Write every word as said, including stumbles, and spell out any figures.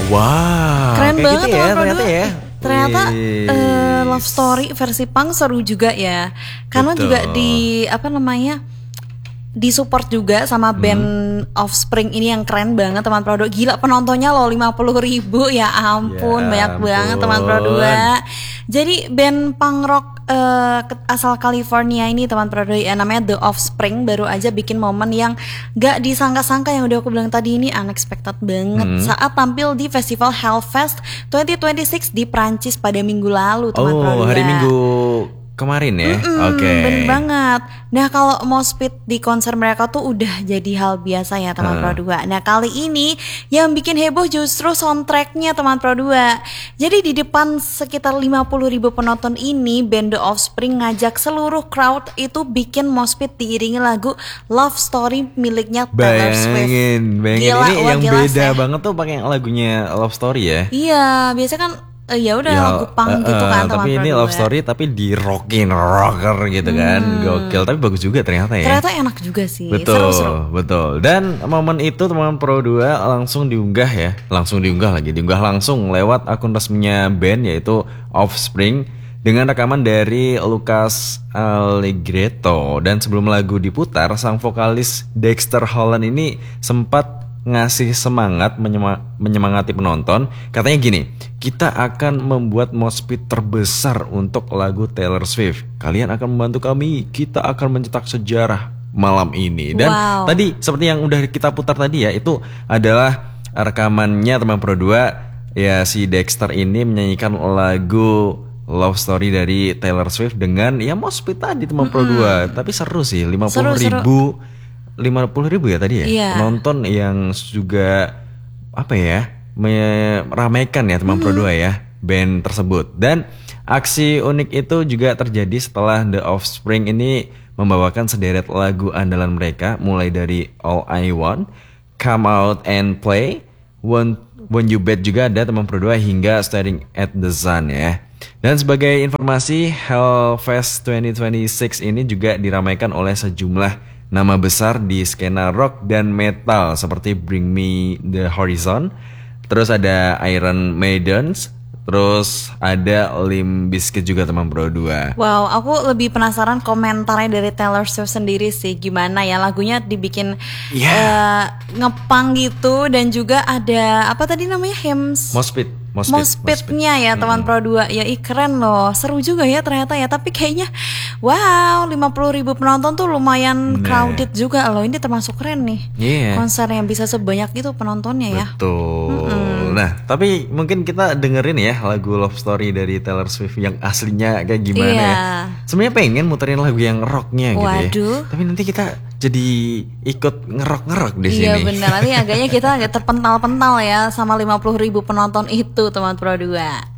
Wow, keren kayak banget gitu ya, teman Pro ternyata dua. ya. Ternyata Wih. uh, love story versi punk seru juga ya. Karena Betul. juga di apa namanya? Disupport juga sama band hmm. Offspring ini yang keren banget teman Pro dua. Gila penontonnya loh lima puluh ribu, ya ampun, Ya banyak ampun. banget teman Pro dua. Jadi band punk rock uh, asal California ini teman Pro dua ya, namanya The Offspring, baru aja bikin momen yang gak disangka-sangka yang udah aku bilang tadi, ini unexpected banget hmm. saat tampil di festival Hellfest dua ribu dua puluh enam di Prancis pada minggu lalu teman oh, Pro dua. Hari Minggu kemarin ya, oke. Okay. Bener banget. Nah kalau moshpit di konser mereka tuh udah jadi hal biasa ya teman uh. Pro dua. Nah kali ini yang bikin heboh justru soundtracknya teman Pro dua. Jadi di depan sekitar lima puluh ribu penonton ini, band The Offspring ngajak seluruh crowd itu bikin moshpit diiringi lagu Love Story miliknya Taylor Swift. Bayangin, bayangin gila, ini wah, yang gila, beda seh. banget tuh pakai lagunya Love Story ya. Iya, biasanya kan Uh, ya udah ya, lagu punk uh, gitu kan, uh, tapi ini Love Story tapi di rockin rocker gitu kan, hmm. gokil, tapi bagus juga ternyata ya. Ternyata enak juga sih. Betul, seru-seru. betul. Dan momen itu teman Pro dua langsung diunggah ya, langsung diunggah lagi, diunggah langsung lewat akun resminya band yaitu Offspring dengan rekaman dari Lucas Allegretto. Dan sebelum lagu diputar, sang vokalis Dexter Holland ini sempat ngasih semangat, menyema- menyemangati penonton. Katanya gini, kita akan membuat moshpit terbesar untuk lagu Taylor Swift. Kalian akan membantu kami, kita akan mencetak sejarah malam ini. Dan wow. tadi seperti yang udah kita putar tadi ya, itu adalah rekamannya teman Pro dua. Ya si Dexter ini menyanyikan lagu Love Story dari Taylor Swift dengan ya moshpit tadi teman Pro dua. Tapi seru sih, lima puluh ribu lima puluh ribu ya tadi ya, yeah. penonton yang juga apa ya meramaikan ya teman hmm. Pro dua ya band tersebut. Dan aksi unik itu juga terjadi setelah The Offspring ini membawakan sederet lagu andalan mereka, mulai dari All I Want, Come Out and Play, When, When You Bet juga ada teman Pro dua, hingga Staring at the Sun ya. Dan sebagai informasi, Hellfest dua ribu dua puluh enam ini juga diramaikan oleh sejumlah nama besar di skena rock dan metal seperti Bring Me The Horizon, terus ada Iron Maiden, terus ada Limp Bizkit juga teman Pro dua. Wow, aku lebih penasaran komentarnya dari Taylor Swift sendiri sih, gimana ya lagunya dibikin yeah. uh, ngepang gitu, dan juga ada apa tadi namanya hems moshpit moshpitnya ya teman hmm. Pro dua. Ya ih, keren loh, seru juga ya ternyata ya. Tapi kayaknya wow, lima puluh ribu penonton tuh lumayan nah. crowded juga loh. Ini termasuk keren nih yeah. konser yang bisa sebanyak itu penontonnya ya. Betul. Mm-mm. Nah tapi mungkin kita dengerin ya lagu Love Story dari Taylor Swift yang aslinya kayak gimana yeah. ya. Sebenarnya pengen muterin lagu yang rocknya gitu Waduh. ya. Tapi nanti kita jadi ikut ngerok-ngerok di iya, sini. Iya benar, nanti agaknya kita agak terpental-pental ya sama lima puluh ribu penonton itu teman Pro dua.